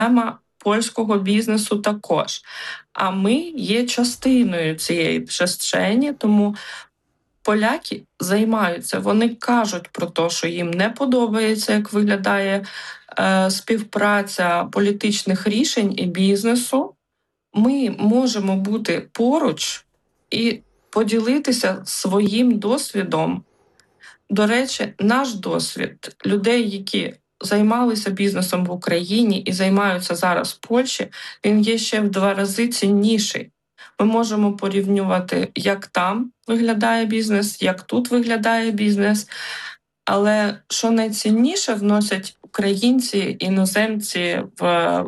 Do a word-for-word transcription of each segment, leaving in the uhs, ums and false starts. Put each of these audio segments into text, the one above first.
проблема польського бізнесу також. А ми є частиною цієї пристрені, тому поляки займаються, вони кажуть про те, що їм не подобається, як виглядає е, співпраця політичних рішень і бізнесу. Ми можемо бути поруч і поділитися своїм досвідом. До речі, наш досвід людей, які займалися бізнесом в Україні і займаються зараз в Польщі, він є ще в два рази цінніший. Ми можемо порівнювати, як там виглядає бізнес, як тут виглядає бізнес. Але що найцінніше вносять українці, іноземці в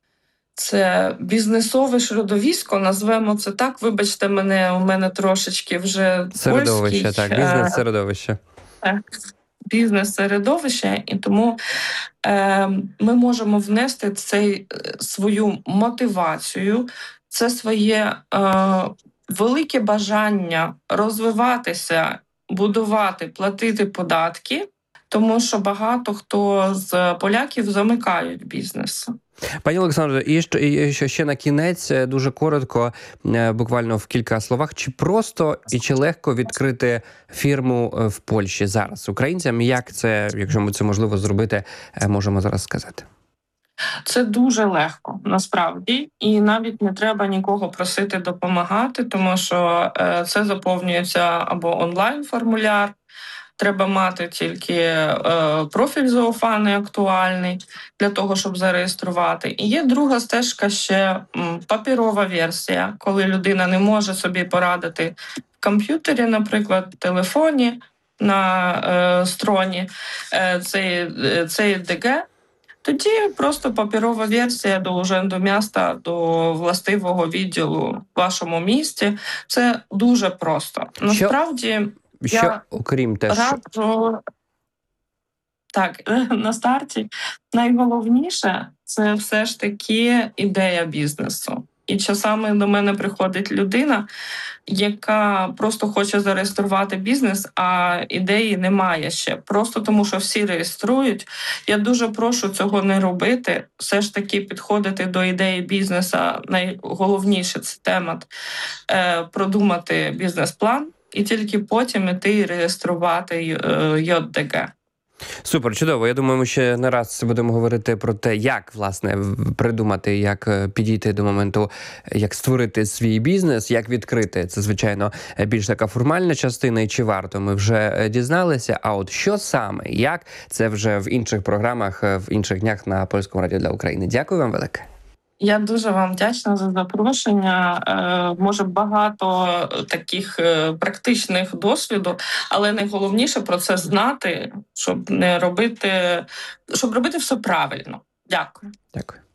це бізнесове середовисько, назвемо це так. Вибачте мене, у мене трошечки вже середовище, польський. так, бізнес-середовище. Так, бізнес-середовище, і тому е, ми можемо внести цей, свою мотивацію, це своє е, велике бажання розвиватися, будувати, платити податки, тому що багато хто з поляків замикають бізнес. Пані Олександре, і що, і що ще на кінець, дуже коротко, буквально в кілька словах, чи просто і чи легко відкрити фірму в Польщі зараз українцям? Як це, якщо ми це можливо зробити, можемо зараз сказати? Це дуже легко, насправді, і навіть не треба нікого просити допомагати, тому що це заповнюється або онлайн-формуляр, треба мати тільки е, профіль зоофаний актуальний для того, щоб зареєструвати. І є друга стежка ще м, паперова версія, коли людина не може собі порадити в комп'ютері, наприклад, в телефоні, на е, строні е, цей, цей ДГ. Тоді просто паперова версія до Уженду міста, до властивого відділу в вашому місті. Це дуже просто. Насправді, Що, я окрім те, раджу... Так, на старті найголовніше – це все ж таки ідея бізнесу. І часами до мене приходить людина, яка просто хоче зареєструвати бізнес, а ідеї немає ще. Просто тому, що всі реєструють. Я дуже прошу цього не робити. Все ж таки підходити до ідеї бізнесу. Найголовніше – це тема е, продумати бізнес-план і тільки потім іти і реєструвати ЙОДГ. Супер, чудово. Я думаю, ми ще не раз будемо говорити про те, як, власне, придумати, як підійти до моменту, як створити свій бізнес, як відкрити. Це, звичайно, більш така формальна частина, і чи варто, ми вже дізналися. А от що саме, як, це вже в інших програмах, в інших днях на Польському радіо для України. Дякую вам велике. Я дуже вам вдячна за запрошення. Е, може, багато таких е, практичних досвіду, але найголовніше про це знати, щоб не робити, щоб робити все правильно. Дякую. Дякую.